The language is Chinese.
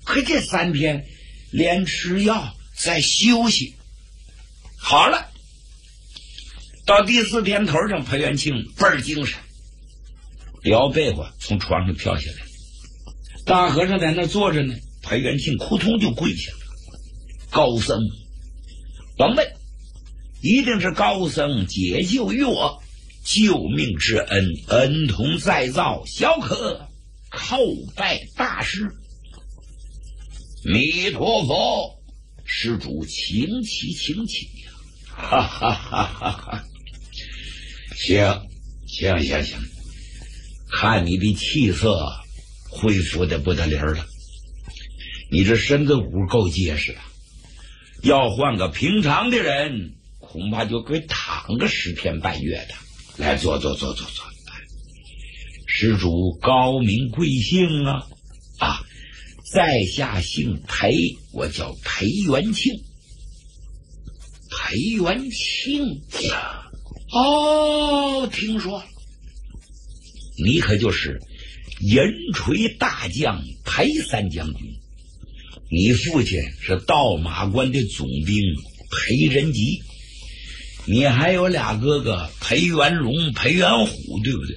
可这3天连吃药再休息好了，到第4天头上，裴元庆倍儿精神，撩被子从床上跳下来，大和尚在那坐着呢，裴元庆扑通就跪下了。高僧，甭问，一定是高僧解救于我，救命之恩，恩同再造，小可叩拜大师。弥陀佛，施主请起请起呀！哈哈哈哈哈！行，看你的气色恢复的不得了了，你这身子骨够结实啊！要换个平常的人，恐怕就会躺个10天半月的。来，坐。施主高明贵姓啊？在下姓裴，我叫裴元庆。裴元庆，听说了，你可就是银锤大将裴三将军。你父亲是盗马关的总兵裴仁吉，你还有俩哥哥裴元荣、裴元虎，对不对？